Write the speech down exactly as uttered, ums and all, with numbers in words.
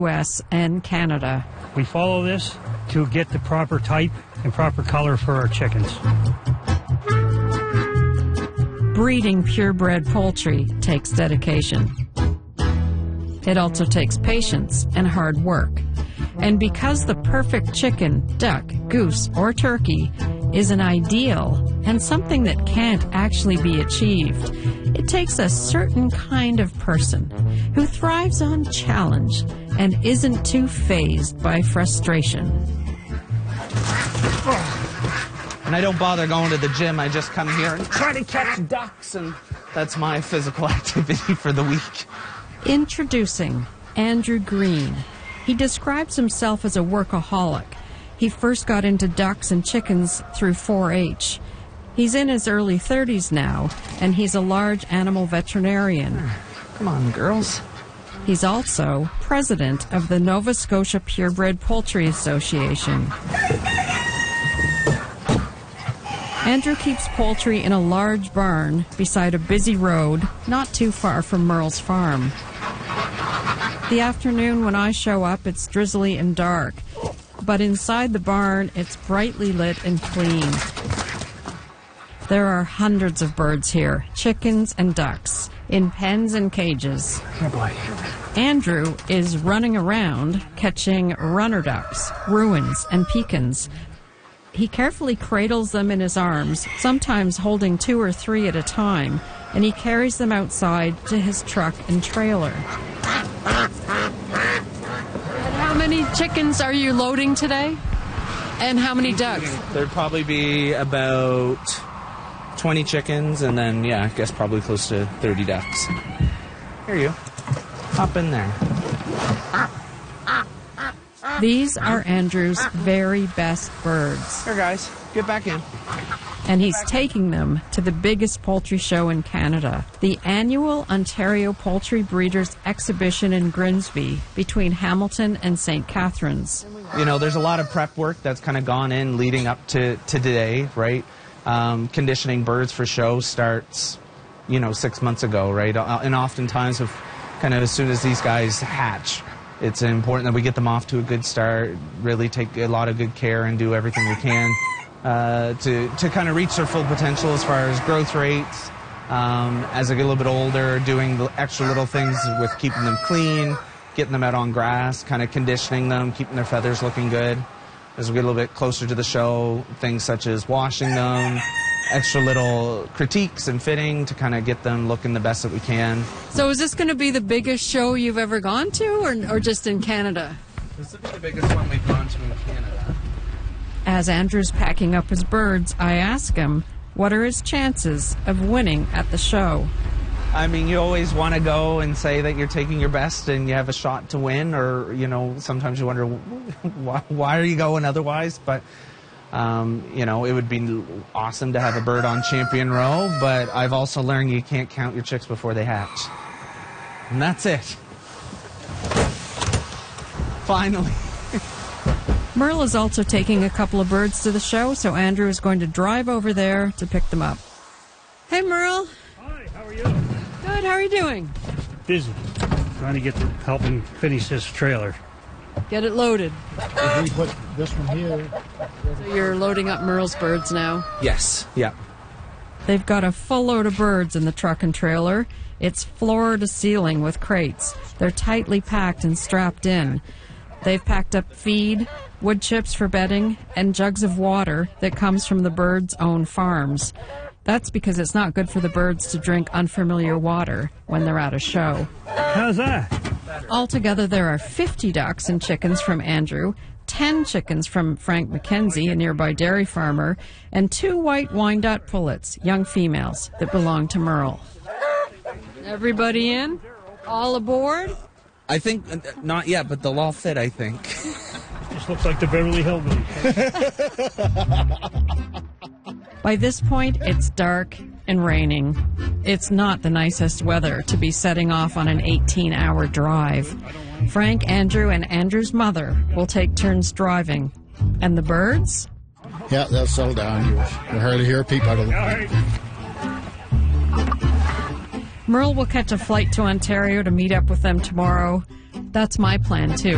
U S and Canada. We follow this to get the proper type and proper color for our chickens. Breeding purebred poultry takes dedication. It also takes patience and hard work. And because the perfect chicken, duck, goose, or turkey is an ideal and something that can't actually be achieved, it takes a certain kind of person who thrives on challenge and isn't too fazed by frustration. And I don't bother going to the gym. I just come here and try to catch ducks, and that's my physical activity for the week. Introducing Andrew Green. He describes himself as a workaholic. He first got into ducks and chickens through four H. He's in his early thirties now, and he's a large animal veterinarian. Come on, girls. He's also president of the Nova Scotia Purebred Poultry Association. Andrew keeps poultry in a large barn beside a busy road not too far from Merle's farm. The afternoon when I show up, it's drizzly and dark, but inside the barn, it's brightly lit and clean. There are hundreds of birds here, chickens and ducks, in pens and cages. Oh boy. Andrew is running around catching runner ducks, ruins, and pecans. He carefully cradles them in his arms, sometimes holding two or three at a time, and he carries them outside to his truck and trailer. And how many chickens are you loading today? And how many ducks? There'd probably be about twenty chickens, and then, yeah, I guess probably close to thirty ducks. Here you. Hop in there. These are Andrew's very best birds. Here, guys. Get back in. And he's taking them to the biggest poultry show in Canada, the annual Ontario Poultry Breeders Exhibition in Grimsby, between Hamilton and Saint Catharines. You know, there's a lot of prep work that's kind of gone in leading up to, to today, right? Um, conditioning birds for show starts, you know, six months ago, right? And oftentimes, if, kind of as soon as these guys hatch, it's important that we get them off to a good start, really take a lot of good care and do everything we can uh, to, to kind of reach their full potential as far as growth rates. Um, as they get a little bit older, doing the extra little things with keeping them clean, getting them out on grass, kind of conditioning them, keeping their feathers looking good. As we get a little bit closer to the show, things such as washing them, extra little critiques and fitting to kind of get them looking the best that we can. So is this going to be the biggest show you've ever gone to, or, or just in Canada? This will be the biggest one we've gone to in Canada. As Andrew's packing up his birds, I ask him, what are his chances of winning at the show? I mean, you always want to go and say that you're taking your best and you have a shot to win, or, you know, sometimes you wonder, why, why are you going otherwise? But, um, you know, it would be awesome to have a bird on champion row, but I've also learned you can't count your chicks before they hatch. And that's it. Finally. Merle is also taking a couple of birds to the show, so Andrew is going to drive over there to pick them up. Hey, Merle. Hi, how are you? Good, how are you doing? Busy. Trying to get to helping finish this trailer. Get it loaded. We put this one here. So you're loading up Merle's birds now? Yes, yeah. They've got a full load of birds in the truck and trailer. It's floor to ceiling with crates. They're tightly packed and strapped in. They've packed up feed, wood chips for bedding, and jugs of water that comes from the birds' own farms. That's because it's not good for the birds to drink unfamiliar water when they're at a show. How's that? Altogether, there are fifty ducks and chickens from Andrew, ten chickens from Frank McKenzie, a nearby dairy farmer, and two white Wyandotte pullets, young females, that belong to Merle. Everybody in? All aboard? I think, uh, not yet, but they'll all fit, I think. This looks like the Beverly Hillbillies. By this point, it's dark and raining. It's not the nicest weather to be setting off on an eighteen-hour drive. Frank, Andrew, and Andrew's mother will take turns driving. And the birds? Yeah, they'll settle down. You will hardly hear a peep out of them. All right. Merle will catch a flight to Ontario to meet up with them tomorrow. That's my plan, too.